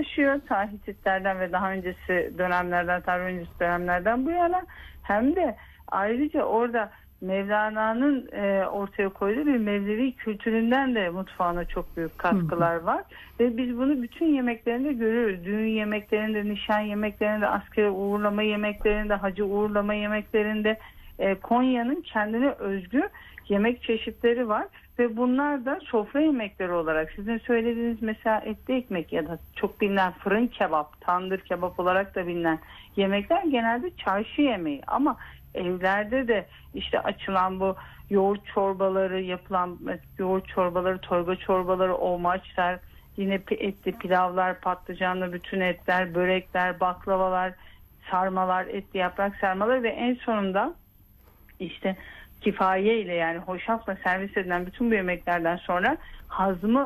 taşıyor. Ta Hititlerden ve daha öncesi dönemlerden, tarih öncesi dönemlerden bu yana. Hem de ayrıca orada Mevlana'nın ortaya koyduğu bir Mevlevi kültüründen de mutfağına çok büyük katkılar var. Ve biz bunu bütün yemeklerinde görüyoruz. Düğün yemeklerinde, nişan yemeklerinde, askere uğurlama yemeklerinde, hacı uğurlama yemeklerinde Konya'nın kendine özgü yemek çeşitleri var. Ve bunlar da sofra yemekleri olarak sizin söylediğiniz mesela etli ekmek ya da çok bilinen fırın kebap, tandır kebap olarak da bilinen yemekler genelde çarşı yemeği. Ama evlerde de işte açılan bu yoğurt çorbaları, yapılan yoğurt çorbaları, torba çorbaları, omaçlar, yine etli pilavlar, patlıcanlı bütün etler, börekler, baklavalar, sarmalar, etli yaprak sarmaları ve en sonunda işte kifaye ile yani hoşafla servis edilen bütün bu yemeklerden sonra hazmı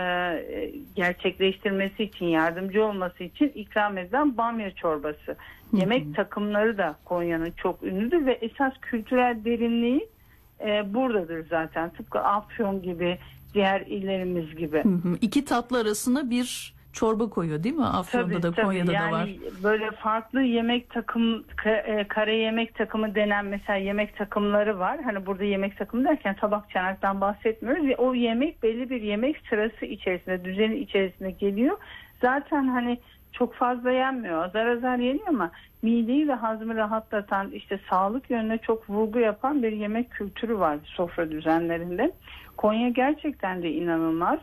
gerçekleştirmesi için, yardımcı olması için ikram edilen bamya çorbası. Yemek takımları da Konya'nın çok ünlüdür ve esas kültürel derinliği buradadır zaten. Tıpkı Afyon gibi, diğer illerimiz gibi. İki tatlı arasına bir çorba koyuyor değil mi? Afyon'da da Konya'da yani da var. Böyle farklı yemek takım, kare yemek takımı denen mesela yemek takımları var. Hani burada yemek takımı derken tabak çanaktan bahsetmiyoruz. O yemek belli bir yemek sırası içerisinde, düzeni içerisinde geliyor. Zaten hani çok fazla yenmiyor. Azar azar yeniyor ama mideyi ve hazmı rahatlatan, işte sağlık yönüne çok vurgu yapan bir yemek kültürü var sofra düzenlerinde. Konya gerçekten de inanılmaz.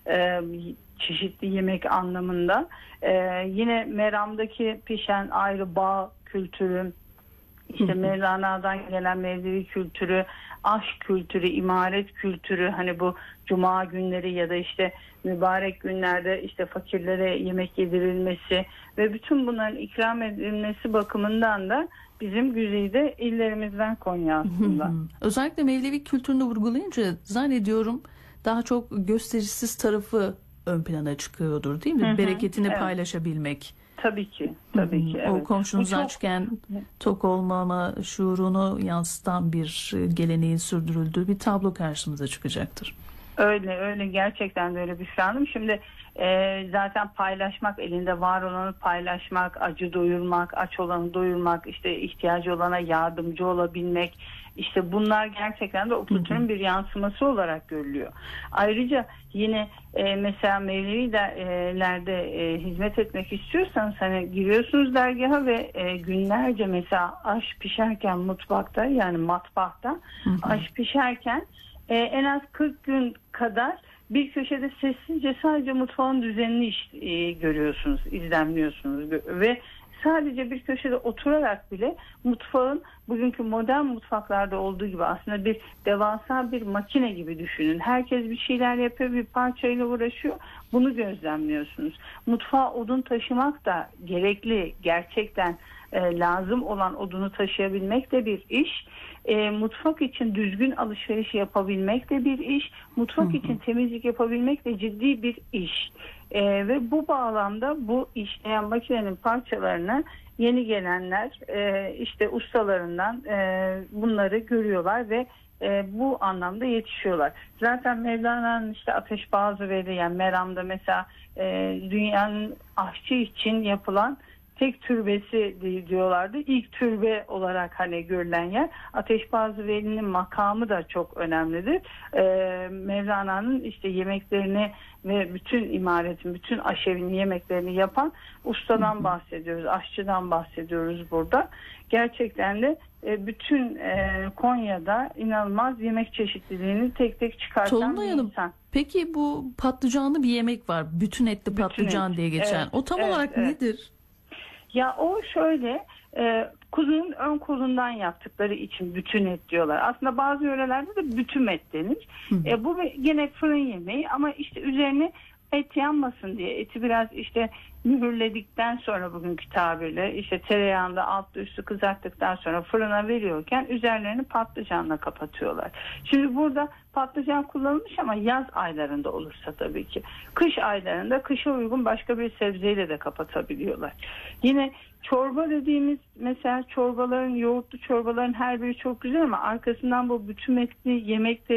Çeşitli yemek anlamında. Yine Meram'daki pişen ayrı bağ kültürü, işte Mevlana'dan gelen Mevlevi kültürü, aşk kültürü, imaret kültürü, hani bu cuma günleri ya da işte mübarek günlerde işte fakirlere yemek yedirilmesi ve bütün bunların ikram edilmesi bakımından da bizim güzide illerimizden Konya aslında. Özellikle Mevlevi kültürünü vurgulayınca zannediyorum daha çok gösterişsiz tarafı ön plana çıkıyordur değil mi? Bereketini paylaşabilmek. Tabii ki. Tabii ki. Evet. O komşunuz açken tok olmama şuurunu yansıtan bir geleneğin sürdürüldüğü bir tablo karşımıza çıkacaktır. Öyle gerçekten de öyle bir sanırım. Şimdi zaten paylaşmak, elinde var olanı paylaşmak, acı doyurmak, aç olanı doyurmak, işte ihtiyacı olana yardımcı olabilmek, işte bunlar gerçekten de o kültürün bir yansıması olarak görülüyor. Ayrıca yine mesela Mevlevilerde hizmet etmek istiyorsanız hani giriyorsunuz dergaha ve günlerce mesela aş pişerken mutfakta, yani matbahta aş pişerken en az 40 gün kadar bir köşede sessizce sadece mutfağın düzenini görüyorsunuz, izlemliyorsunuz ve sadece bir köşede oturarak bile mutfağın bugünkü modern mutfaklarda olduğu gibi aslında bir devasa bir makine gibi düşünün. Herkes bir şeyler yapıyor, bir parçayla uğraşıyor. Bunu gözlemliyorsunuz. Mutfağa odun taşımak da gerekli, gerçekten lazım olan odunu taşıyabilmek de bir iş. Mutfak için düzgün alışveriş yapabilmek de bir iş. Mutfak için temizlik yapabilmek de ciddi bir iş. Ve bu bağlamda bu işleyen makinenin parçalarını yeni gelenler işte ustalarından bunları görüyorlar ve bu anlamda yetişiyorlar. Zaten Mevlana'nın işte Ateşbazı Veli, yani Meram'da mesela dünyanın aşçı için yapılan tek türbesi diyorlardı. İlk türbe olarak hani görülen yer. Ateşbazı Veli'nin makamı da çok önemlidir. Mevlana'nın işte yemeklerini ve bütün imaretin, bütün aşevin yemeklerini yapan ustadan bahsediyoruz. Aşçıdan bahsediyoruz burada. Gerçekten de bütün Konya'da inanılmaz yemek çeşitliliğini tek tek çıkartan bir insan. Peki bu patlıcanlı bir yemek var. Bütün etli patlıcan diye geçen. Evet, o tam olarak nedir? Ya o şöyle, kuzunun ön kolundan yaptıkları için bütün et diyorlar. Aslında bazı yörelerde de bütün et denir. Bu gene fırın yemeği ama işte üzerine et yanmasın diye eti biraz işte mühürledikten sonra, bugünkü tabirle işte tereyağında altlı üstü kızarttıktan sonra fırına veriyorken üzerlerini patlıcanla kapatıyorlar. Şimdi burada patlıcan kullanılmış ama yaz aylarında olursa tabii ki. Kış aylarında kışa uygun başka bir sebzeyle de kapatabiliyorlar. Yine çorba dediğimiz, mesela çorbaların, yoğurtlu çorbaların her biri çok güzel ama arkasından bu bütün etli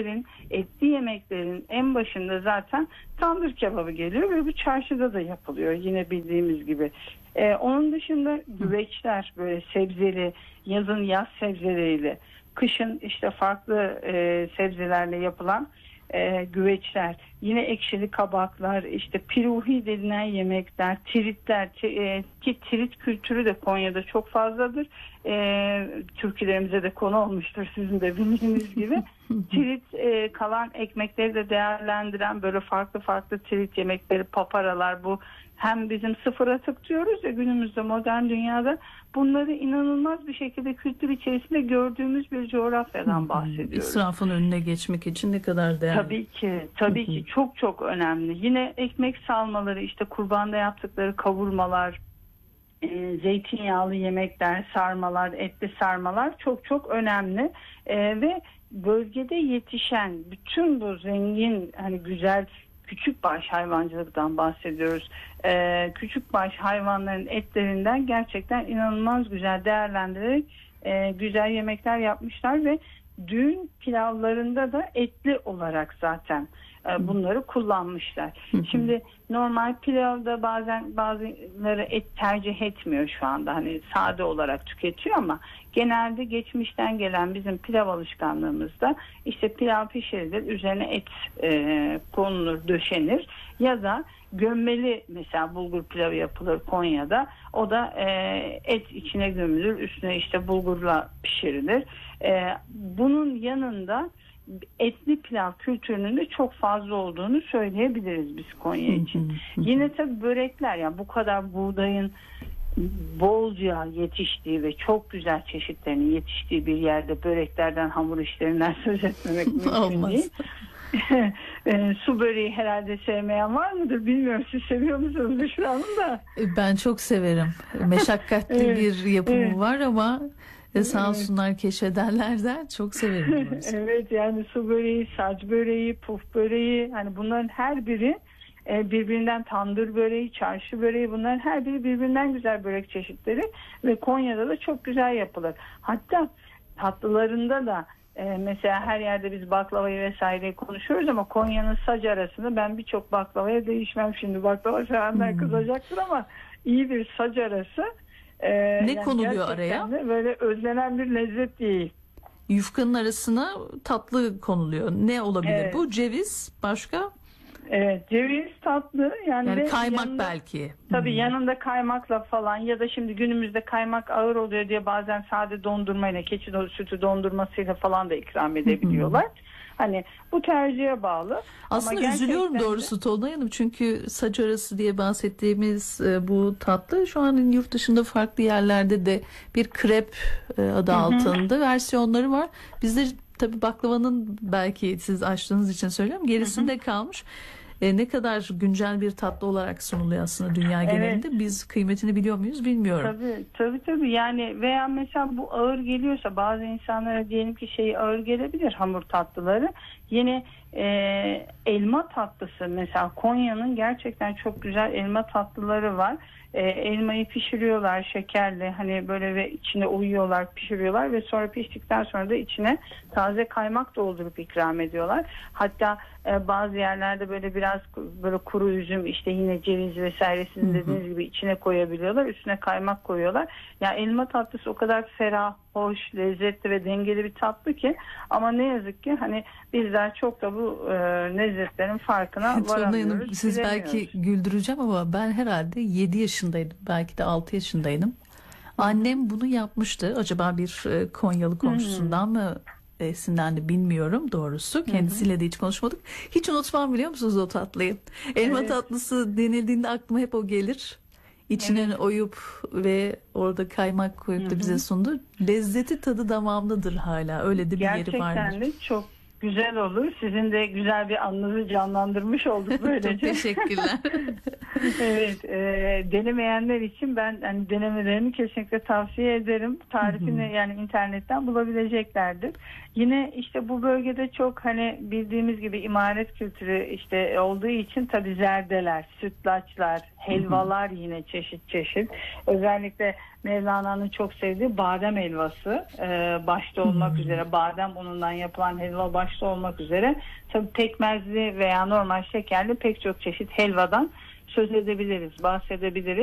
yemeklerin en başında zaten tandır kebabı geliyor ve bu çarşıda da yapılıyor yine bildiğimiz gibi. Onun dışında güveçler, böyle sebzeli, yazın yaz sebzeleriyle, kışın işte farklı sebzelerle yapılan güveçler, yine ekşili kabaklar, işte piruhi denilen yemekler, tiritler, ki tirit kültürü de Konya'da çok fazladır. Türkülerimize de konu olmuştur sizin de bildiğiniz gibi. Tirit kalan ekmekleri de değerlendiren böyle farklı farklı tirit yemekleri, paparalar, bu hem bizim sıfır atık diyoruz ya günümüzde modern dünyada, bunları inanılmaz bir şekilde kültür içerisinde gördüğümüz bir coğrafyadan bahsediyoruz. İsrafın önüne geçmek için ne kadar değerli. Tabii ki çok çok önemli. Yine ekmek salmaları, işte kurbanda yaptıkları kavurmalar, zeytinyağlı yemekler, sarmalar, etli sarmalar çok çok önemli. Ve bölgede yetişen bütün bu zengin, hani güzel küçükbaş hayvancılıktan bahsediyoruz. Küçükbaş hayvanların etlerinden gerçekten inanılmaz güzel değerlendirerek güzel yemekler yapmışlar ve düğün pilavlarında da etli olarak zaten bunları kullanmışlar. Şimdi normal pilavda bazen bazıları et tercih etmiyor şu anda. Hani sade olarak tüketiyor ama genelde geçmişten gelen bizim pilav alışkanlığımızda işte pilav pişirilir, üzerine et konulur, döşenir ya da gömmeli, mesela bulgur pilavı yapılır Konya'da. O da et içine gömülür, üstüne işte bulgurla pişirilir. Bunun yanında etli pilav kültürünün de çok fazla olduğunu söyleyebiliriz biz Konya için. Yine tabii börekler, yani bu kadar buğdayın bolca yetiştiği ve çok güzel çeşitlerinin yetiştiği bir yerde böreklerden, hamur işlerinden söz etmemek mümkün değil. Su böreği herhalde sevmeyen var mıdır bilmiyorum, siz seviyor musunuz Büşra Hanım da? Ben çok severim. Meşakkatli bir yapımı var ama sağ olsunlar keşfederler, çok severim. Evet, yani su böreği, saç böreği, puf böreği, hani bunların her biri birbirinden, tandır böreği, çarşı böreği, bunların her biri birbirinden güzel börek çeşitleri ve Konya'da da çok güzel yapılır. Hatta tatlılarında da mesela her yerde biz baklavayı vesaireyi konuşuyoruz ama Konya'nın sac arasında ben birçok baklavaya değişmem, şimdi baklava sevenler kızacaktır ama iyi bir sac arası. Ne yani konuluyor araya? Böyle özlenen bir lezzet değil. Yufkanın arasına tatlı konuluyor. Ne olabilir bu? Ceviz, başka? Evet, ceviz, tatlı, yani kaymak yanında, belki. Tabii yanında kaymakla falan, ya da şimdi günümüzde kaymak ağır oluyor diye bazen sade dondurmayla, keçi sütü dondurmasıyla falan da ikram edebiliyorlar. Hani bu tercihe bağlı. Aslında ama üzülüyorum doğrusu Tolunay Hanım, çünkü saç arası diye bahsettiğimiz bu tatlı şu an yurt dışında farklı yerlerde de bir krep adı altında versiyonları var. Bizde tabii baklavanın, belki siz açtığınız için söylüyorum, gerisinde kalmış. Ne kadar güncel bir tatlı olarak sunuluyor aslında dünya genelinde. Evet. Biz kıymetini biliyor muyuz bilmiyorum. Tabii yani, veya mesela bu ağır geliyorsa bazı insanlara, diyelim ki şey ağır gelebilir, hamur tatlıları. Yine elma tatlısı, mesela Konya'nın gerçekten çok güzel elma tatlıları var. Elmayı pişiriyorlar şekerle, hani böyle, ve içine uyuyorlar, pişiriyorlar ve sonra piştikten sonra da içine taze kaymak doldurup ikram ediyorlar. Hatta bazı yerlerde böyle biraz böyle kuru üzüm, işte yine ceviz vesaire sizin dediğiniz gibi içine koyabiliyorlar. Üstüne kaymak koyuyorlar. Yani elma tatlısı o kadar ferah, hoş, lezzetli ve dengeli bir tatlı ki, ama ne yazık ki hani bizler çok da bu lezzetlerin farkına varamıyoruz. Siz belki güldüreceğim ama ben herhalde 7 yaşındaydım. Belki de 6 yaşındaydım. Annem bunu yapmıştı. Acaba bir Konyalı komşusundan mı esinlendi bilmiyorum doğrusu. Kendisiyle de hiç konuşmadık. Hiç unutmam, biliyor musunuz o tatlıyı? Elma tatlısı denildiğinde aklıma hep o gelir. İçine oyup ve orada kaymak koyup da bize sundu. Lezzeti, tadı damağımdadır hala. Öyle de bir yeri vardır. Gerçekten de çok güzel olur. Sizin de güzel bir anınızı canlandırmış olduk böylece. Çok teşekkürler. Evet, denemeyenler için ben hani denemelerini kesinlikle tavsiye ederim. Tarifini yani internetten bulabileceklerdir. Yine işte bu bölgede çok hani bildiğimiz gibi imaret kültürü işte olduğu için tabii zerdeler, sütlaçlar, helvalar yine çeşit çeşit. Özellikle Mevlana'nın çok sevdiği badem helvası başta olmak üzere, badem unundan yapılan helva başta olmak üzere tabii pekmezli veya normal şekerli pek çok çeşit helvadan söz edebiliriz, bahsedebiliriz.